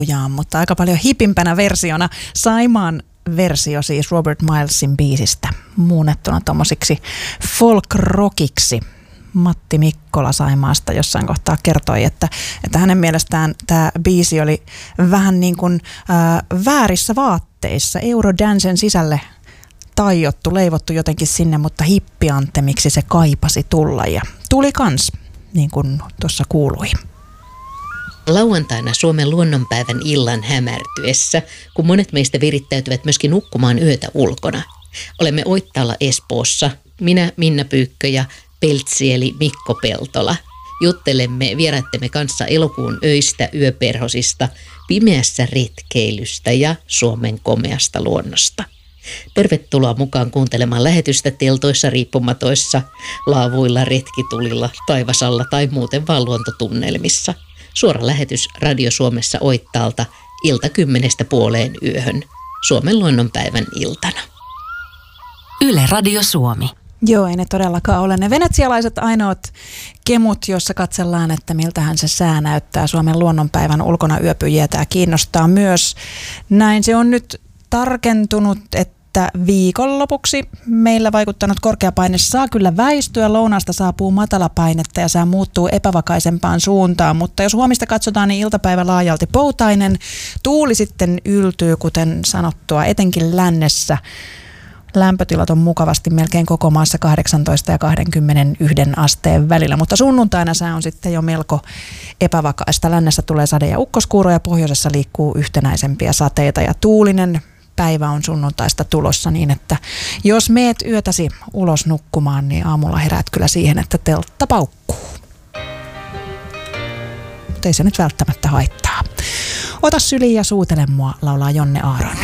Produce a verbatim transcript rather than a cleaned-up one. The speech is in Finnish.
mutta aika paljon hipimpänä versiona. Saimaan versio siis Robert Milesin biisistä muunnettuna tommosiksi folk-rockiksi. Matti Mikkola Saimaasta jossain kohtaa kertoi, että, että hänen mielestään tämä biisi oli vähän niin kuin äh, väärissä vaatteissa, Eurodancen sisälle taiottu, leivottu jotenkin sinne, mutta hippiantemiksi se kaipasi tulla ja tuli kans, niin kuin tuossa kuului. Lauantaina Suomen luonnonpäivän illan hämärtyessä, kun monet meistä virittäytyvät myöskin nukkumaan yötä ulkona. Olemme Oittaalla Espoossa, minä Minna Pyykkö ja Peltsi eli Mikko Peltola. Juttelemme vieraittemme kanssa elokuun öistä, yöperhosista, pimeässä retkeilystä ja Suomen komeasta luonnosta. Tervetuloa mukaan kuuntelemaan lähetystä teltoissa riippumatoissa, laavuilla, retkitulilla, taivasalla tai muuten vaan luontotunnelmissa. Suora lähetys Radio Suomessa Oittaalta ilta kymmenestä puoleen yöhön, Suomen luonnonpäivän iltana. Yle Radio Suomi. Joo, ei ne todellakaan ole ne venetsialaiset ainoat kemut, joissa katsellaan, että miltähän se sää näyttää. Suomen luonnonpäivän ulkona yöpyjiä tämä kiinnostaa myös. Näin se on nyt tarkentunut, että viikonlopuksi meillä vaikuttanut korkeapaine saa kyllä väistyä. Lounaasta saapuu matalapainetta ja sää muuttuu epävakaisempaan suuntaan, mutta jos huomista katsotaan, niin iltapäivä laajalti poutainen. Tuuli sitten yltyy, kuten sanottua, etenkin lännessä. Lämpötilat on mukavasti melkein koko maassa kahdeksantoista ja kaksikymmentäyksi asteen välillä, mutta sunnuntaina sää on sitten jo melko epävakaista. Lännessä tulee sade- ja ukkoskuuroja, pohjoisessa liikkuu yhtenäisempiä sateita ja tuulinen päivä on sunnuntaista tulossa niin, että jos meet yötäsi ulos nukkumaan, niin aamulla heräät kyllä siihen, että teltta paukkuu. Mutta ei se nyt välttämättä haittaa. Ota syliin ja suutele mua, laulaa Jonne Aaron.